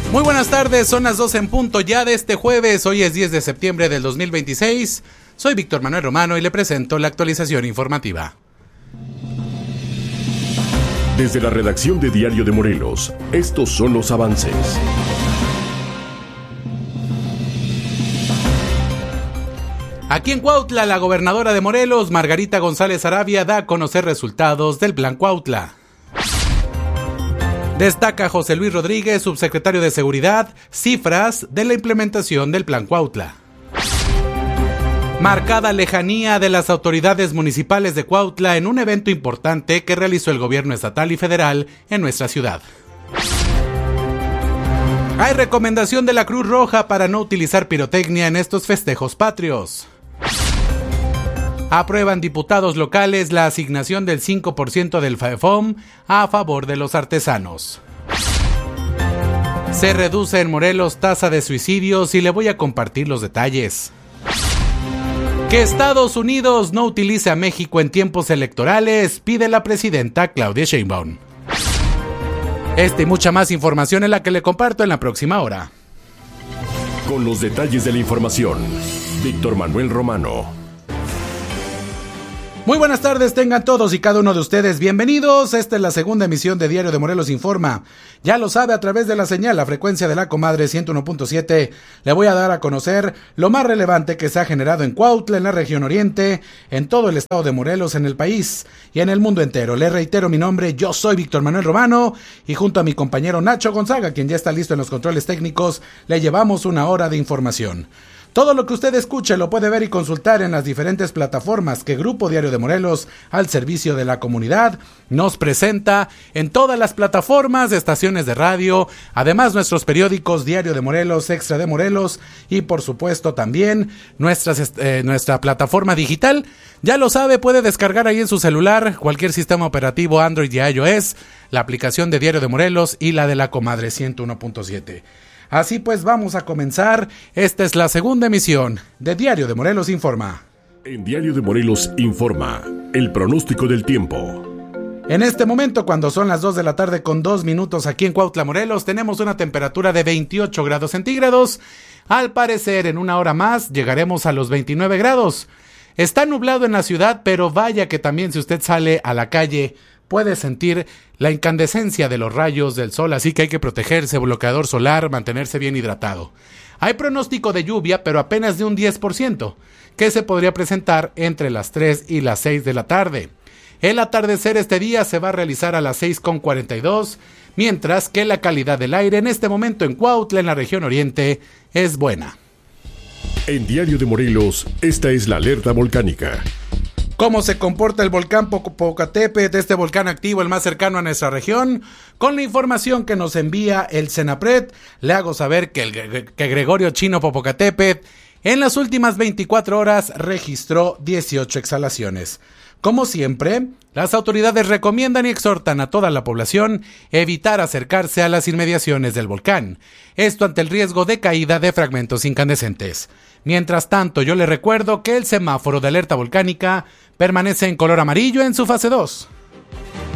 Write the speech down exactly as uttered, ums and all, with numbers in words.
Muy buenas tardes, son las doce en punto ya de este jueves, hoy es diez de septiembre del dos mil veintiséis. Soy Víctor Manuel Romano y le presento la actualización informativa. Desde la redacción de Diario de Morelos, estos son los avances. Aquí en Cuautla, la gobernadora de Morelos, Margarita González Arabia, da a conocer resultados del Plan Cuautla. Destaca José Luis Rodríguez, subsecretario de Seguridad, cifras de la implementación del Plan Cuautla. Marcada lejanía de las autoridades municipales de Cuautla en un evento importante que realizó el gobierno estatal y federal en nuestra ciudad. Hay recomendación de la Cruz Roja para no utilizar pirotecnia en estos festejos patrios. Aprueban diputados locales la asignación del cinco por ciento del FAEFOM a favor de los artesanos. Se reduce en Morelos tasa de suicidios y le voy a compartir los detalles. Que Estados Unidos no utilice a México en tiempos electorales, pide la presidenta Claudia Sheinbaum. Esta y mucha más información es la que le comparto en la próxima hora. Con los detalles de la información, Víctor Manuel Romano. Muy buenas tardes, tengan todos y cada uno de ustedes bienvenidos. Esta es la segunda emisión de Diario de Morelos Informa. Ya lo sabe, a través de la señal, la frecuencia de la comadre ciento uno punto siete, le voy a dar a conocer lo más relevante que se ha generado en Cuautla, en la región oriente, en todo el estado de Morelos, en el país y en el mundo entero. Le reitero mi nombre, yo soy Víctor Manuel Romano y junto a mi compañero Nacho Gonzaga, quien ya está listo en los controles técnicos, le llevamos una hora de información. Todo lo que usted escuche lo puede ver y consultar en las diferentes plataformas que Grupo Diario de Morelos, al servicio de la comunidad, nos presenta en todas las plataformas, estaciones de radio, además nuestros periódicos Diario de Morelos, Extra de Morelos y por supuesto también nuestras, eh, nuestra plataforma digital. Ya lo sabe, puede descargar ahí en su celular cualquier sistema operativo Android y iOS, la aplicación de Diario de Morelos y la de la comadre ciento uno punto siete. Así pues, vamos a comenzar. Esta es la segunda emisión de Diario de Morelos Informa. En Diario de Morelos Informa, el pronóstico del tiempo. En este momento, cuando son las dos de la tarde con dos minutos aquí en Cuautla, Morelos, tenemos una temperatura de veintiocho grados centígrados. Al parecer, en una hora más, llegaremos a los veintinueve grados. Está nublado en la ciudad, pero vaya que también si usted sale a la calle puede sentir la incandescencia de los rayos del sol, así que hay que protegerse, bloqueador solar, mantenerse bien hidratado. Hay pronóstico de lluvia, pero apenas de un diez por ciento, que se podría presentar entre las tres y las seis de la tarde. El atardecer este día se va a realizar a las seis con cuarenta y dos, mientras que la calidad del aire en este momento en Cuautla, en la región oriente, es buena. En Diario de Morelos, esta es la alerta volcánica. ¿Cómo se comporta el volcán Popocatépetl, este volcán activo, el más cercano a nuestra región? Con la información que nos envía el CENAPRED, le hago saber que, el, que Gregorio Chino Popocatépetl en las últimas veinticuatro horas registró dieciocho exhalaciones. Como siempre, las autoridades recomiendan y exhortan a toda la población evitar acercarse a las inmediaciones del volcán, esto ante el riesgo de caída de fragmentos incandescentes. Mientras tanto, yo le recuerdo que el semáforo de alerta volcánica permanece en color amarillo en su fase dos.